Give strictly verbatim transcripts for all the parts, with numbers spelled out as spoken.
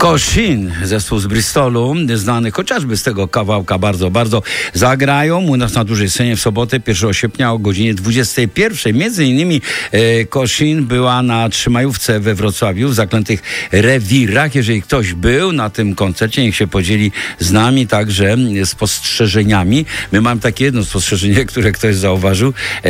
Koszin, zespół z Bristolu, znany chociażby z tego kawałka bardzo, bardzo, zagrają u nas na dużej scenie w sobotę, pierwszego sierpnia o godzinie dwudziestej pierwszej. Między innymi e, Koszin była na trzymajówce we Wrocławiu w Zaklętych Rewirach. Jeżeli ktoś był na tym koncercie, niech się podzieli z nami także spostrzeżeniami. My mamy takie jedno spostrzeżenie, które ktoś zauważył. E,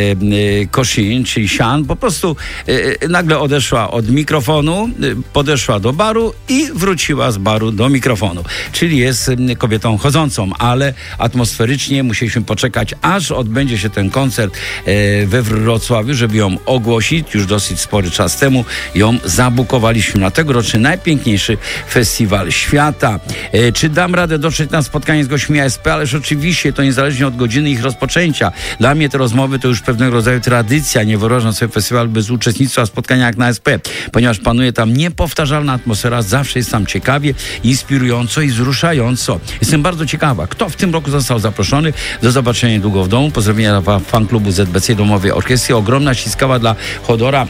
e, Koszin, czyli Sian, po prostu e, nagle odeszła od mikrofonu, e, podeszła do baru i wróciła z baru do mikrofonu. Czyli jest kobietą chodzącą, ale atmosferycznie musieliśmy poczekać, aż odbędzie się ten koncert e, we Wrocławiu, żeby ją ogłosić. Już dosyć spory czas temu ją zabukowaliśmy na tegoroczny najpiękniejszy festiwal świata. E, czy dam radę dotrzeć na spotkanie z gośćmi A S P? Ależ oczywiście, to niezależnie od godziny ich rozpoczęcia. Dla mnie te rozmowy to już pewnego rodzaju tradycja. Nie wyobrażam sobie festiwal bez uczestnictwa w spotkaniach na A S P, ponieważ panuje tam niepowtarzalna atmosfera. Zawsze jest tam ciekawie, inspirująco i wzruszająco. Jestem bardzo ciekawa, kto w tym roku został zaproszony. Do zobaczenia niedługo w domu. Pozdrowienia dla fanklubu Z B C Domowej Orkiestry. Ogromna ściskawa dla Chodora.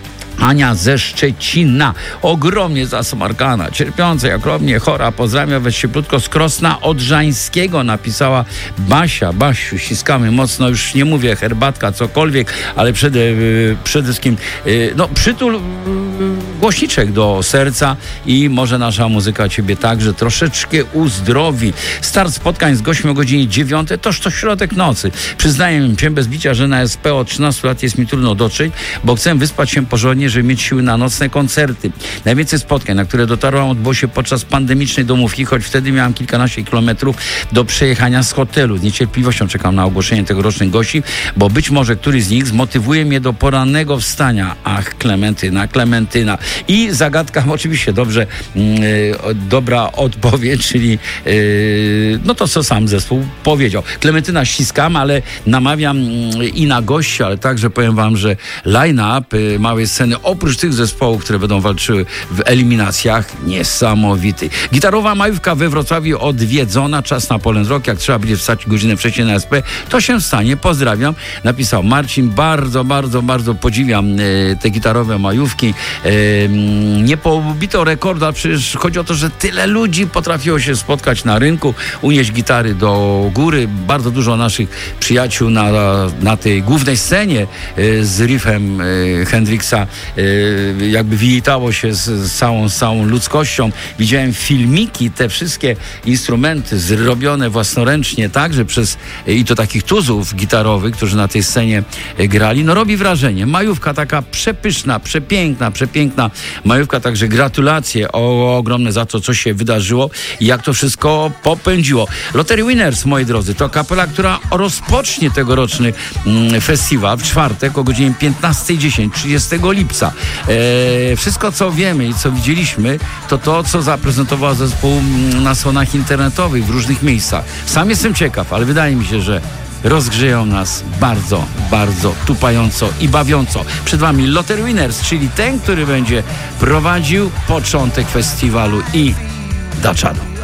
Ania ze Szczecina, ogromnie zasmarkana, cierpiąca, jak ogromnie chora, pozdrawiam was cieplutko z Krosna Odrzańskiego, napisała Basia. Basiu, ściskamy mocno, już nie mówię herbatka, cokolwiek, ale przede, przede wszystkim no, przytul głośniczek do serca i może nasza muzyka ciebie także troszeczkę uzdrowi. Start spotkań z gośćmi o godzinie dziewiątej, toż to środek nocy. Przyznaję cię bez bicia, że na S P od trzynastu lat jest mi trudno dotrzeć, bo chcę wyspać się porządnie, żeby mieć siły na nocne koncerty. Najwięcej spotkań, na które dotarłam, odbyło się podczas pandemicznej domówki, choć wtedy miałam kilkanaście kilometrów do przejechania z hotelu. Z niecierpliwością czekam na ogłoszenie tegorocznych gości, bo być może któryś z nich zmotywuje mnie do porannego wstania. Ach, Klementyna, Klementyna. I zagadka, oczywiście dobrze, yy, dobra odpowiedź, czyli yy, no to, co sam zespół powiedział. Klementyna ściskam, ale namawiam yy, i na gości, ale także powiem wam, że line-up yy, małej sceny, oprócz tych zespołów, które będą walczyły w eliminacjach, niesamowity. Gitarowa majówka we Wrocławiu odwiedzona, czas na Poland Rock, jak trzeba będzie wstać godzinę wcześniej na S P, to się stanie, pozdrawiam. Napisał Marcin, bardzo, bardzo, bardzo podziwiam yy, te gitarowe majówki. Yy, nie pobito rekordu, ale przecież chodzi o to, że tyle ludzi potrafiło się spotkać na rynku, unieść gitary do góry. Bardzo dużo naszych przyjaciół na, na tej głównej scenie yy, z riffem yy, Hendrixa yy, jakby witało się z, z, całą, z całą ludzkością. Widziałem filmiki, te wszystkie instrumenty zrobione własnoręcznie także przez, i to takich tuzów gitarowych, którzy na tej scenie grali. No robi wrażenie. Majówka taka przepyszna, przepiękna, przepiękna majówka, także gratulacje o, ogromne za to, co się wydarzyło i jak to wszystko popędziło. Lottery Winners, moi drodzy, to kapela, która rozpocznie tegoroczny mm, festiwal w czwartek o godzinie piętnastej dziesięć, trzydziestego lipca. E, wszystko, co wiemy i co widzieliśmy, to to, co zaprezentował zespół na stronach internetowych w różnych miejscach. Sam jestem ciekaw, ale wydaje mi się, że rozgrzeją nas bardzo, bardzo tupająco i bawiąco. Przed wami Lottery Winners, czyli ten, który będzie prowadził początek festiwalu i Daczado.